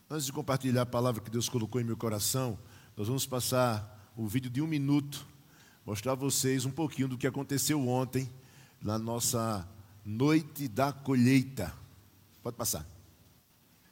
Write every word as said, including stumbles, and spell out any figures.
Antes de compartilhar a palavra que Deus colocou em meu coração, nós vamos passar o vídeo de um minuto, mostrar a vocês um pouquinho do que aconteceu ontem, na nossa noite da colheita. Pode passar.